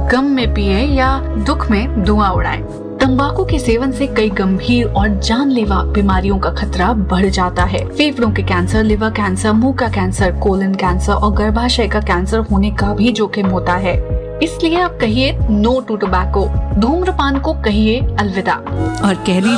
गम में पिए या दुख में धुआं उड़ाएं। तंबाकू के सेवन से कई गंभीर और जानलेवा बीमारियों का खतरा बढ़ जाता है। फेफड़ों के कैंसर, लिवर कैंसर, मुंह का कैंसर, कोलन कैंसर और गर्भाशय का कैंसर होने का भी जोखिम होता है। इसलिए आप कहिए नो टू टोबैको, धूम्रपान को कहिए अलविदा और कह